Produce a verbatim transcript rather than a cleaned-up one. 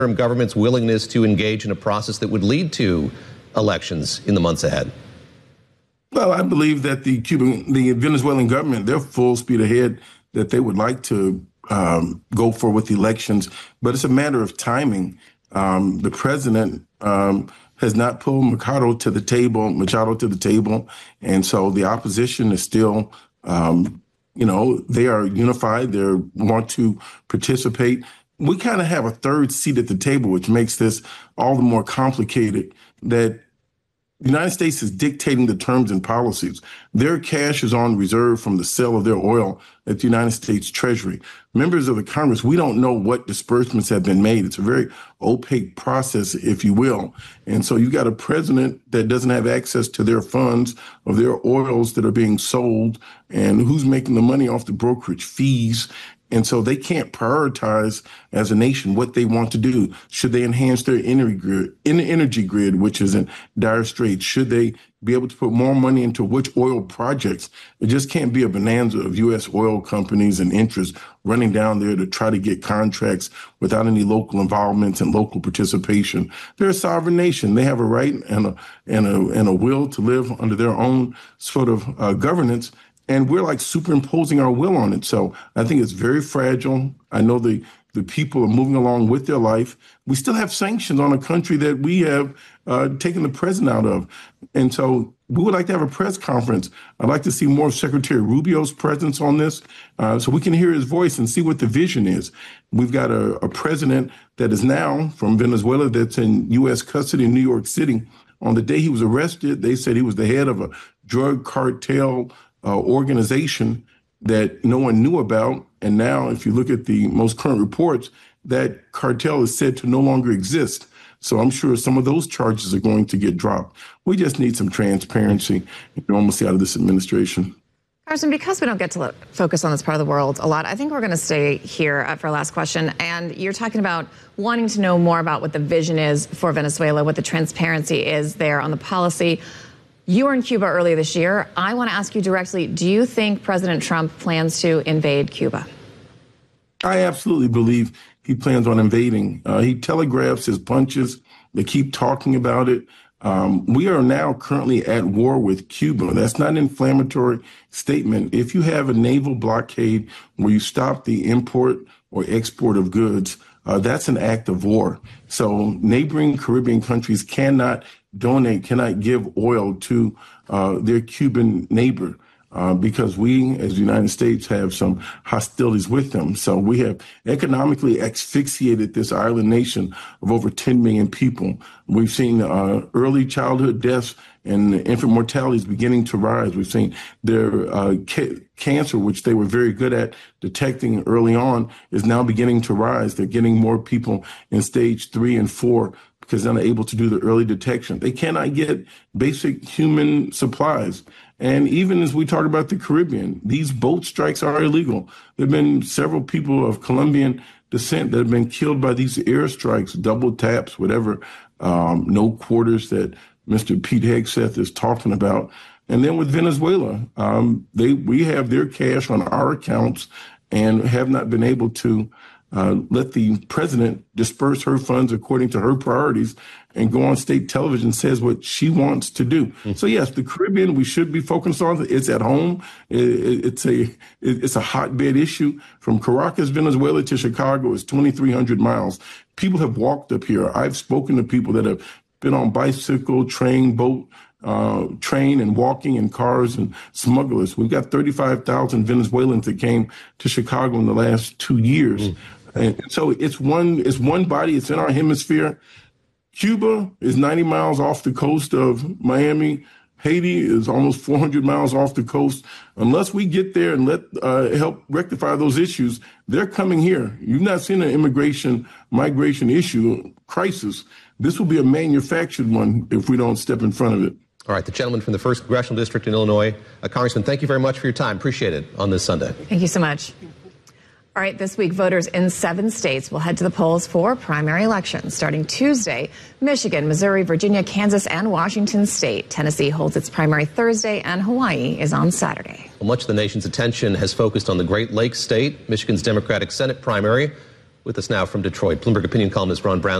government's willingness to engage in a process that would lead to elections in the months ahead? Well, I believe that the Cuban, the Venezuelan government, they're full speed ahead, that they would like to um, go for with elections, but it's a matter of timing. Um, the president um, has not pulled Machado to the table, Machado to the table, and so the opposition is still, um, you know, they are unified. They want to participate. We kind of have a third seat at the table, which makes this all the more complicated. That the United States is dictating the terms and policies. Their cash is on reserve from the sale of their oil at the United States Treasury. Members of the Congress, we don't know what disbursements have been made. It's a very opaque process, if you will. And so you've got a president that doesn't have access to their funds or their oils that are being sold, and who's making the money off the brokerage fees. And so they can't prioritize as a nation what they want to do. Should they enhance their energy grid, energy grid, which is in dire straits? Should they be able to put more money into which oil projects? It just can't be a bonanza of U S oil companies and interests running down there to try to get contracts without any local involvement and local participation. They're a sovereign nation. They have a right and a, and a, and a will to live under their own sort of uh, governance. And we're like superimposing our will on it. So I think it's very fragile. I know the, the people are moving along with their life. We still have sanctions on a country that we have uh, taken the president out of. And so we would like to have a press conference. I'd like to see more of Secretary Rubio's presence on this uh, so we can hear his voice and see what the vision is. We've got a, a president that is now from Venezuela that's in U S custody in New York City. On the day he was arrested, they said he was the head of a drug cartel Uh, organization that no one knew about. And now, if you look at the most current reports, that cartel is said to no longer exist. So I'm sure some of those charges are going to get dropped. We just need some transparency and normalcy out of this administration. Congressman, because we don't get to let, focus on this part of the world a lot, I think we're going to stay here for our last question. And you're talking about wanting to know more about what the vision is for Venezuela, what the transparency is there on the policy. You were in Cuba earlier this year. I want to ask you directly, do you think President Trump plans to invade Cuba? I absolutely believe he plans on invading. Uh, he telegraphs his punches. They keep talking about it. Um, we are now currently at war with Cuba. That's not an inflammatory statement. If you have a naval blockade where you stop the import or export of goods, uh, that's an act of war. So neighboring Caribbean countries cannot donate, cannot give oil to uh, their Cuban neighbor uh, because we, as the United States, have some hostilities with them. So we have economically asphyxiated this island nation of over ten million people. We've seen uh, early childhood deaths and infant mortality is beginning to rise. We've seen their uh, ca- cancer, which they were very good at detecting early on, is now beginning to rise. They're getting more people in stage three and four because they're not able to do the early detection. They cannot get basic human supplies. And even as we talk about the Caribbean, these boat strikes are illegal. There have been several people of Colombian descent that have been killed by these airstrikes, double taps, whatever, um, no quarters that Mister Pete Hegseth is talking about. And then with Venezuela, um, they we have their cash on our accounts and have not been able to uh, let the president disperse her funds according to her priorities and go on state television and says what she wants to do. Mm-hmm. So yes, the Caribbean we should be focused on. It's at home. It, it's a it's a hotbed issue. From Caracas, Venezuela to Chicago is twenty-three hundred miles. People have walked up here. I've spoken to people that have been on bicycle, train, boat, uh, train and walking in cars and smugglers. We've got thirty-five thousand Venezuelans that came to Chicago in the last two years. Mm. And so it's one, it's one body. It's in our hemisphere. Cuba is ninety miles off the coast of Miami. Haiti is almost four hundred miles off the coast. Unless we get there and let uh, help rectify those issues, they're coming here. You've not seen an immigration, migration issue crisis. This will be a manufactured one if we don't step in front of it. All right, the gentleman from the first Congressional District in Illinois. Uh, Congressman, thank you very much for your time. Appreciate it on this Sunday. Thank you so much. All right, this week, voters in seven states will head to the polls for primary elections. Starting Tuesday, Michigan, Missouri, Virginia, Kansas, and Washington State. Tennessee holds its primary Thursday, and Hawaii is on Saturday. Well, much of the nation's attention has focused on the Great Lakes state. Michigan's Democratic Senate primary with us now from Detroit. Bloomberg opinion columnist Ron Brown.